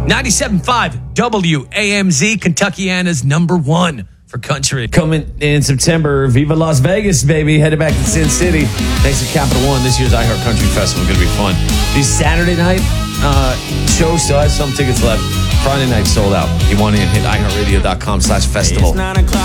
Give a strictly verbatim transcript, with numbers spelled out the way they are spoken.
ninety-seven point five W A M Z, Kentuckiana's number one for country. Coming in September, Viva Las Vegas, baby. Headed back to Sin City. Thanks to Capital One. This year's iHeart Country Festival is going to be fun. The Saturday night uh, show still has some tickets left. Friday night sold out. You want in, hit iHeartRadio.com slash festival.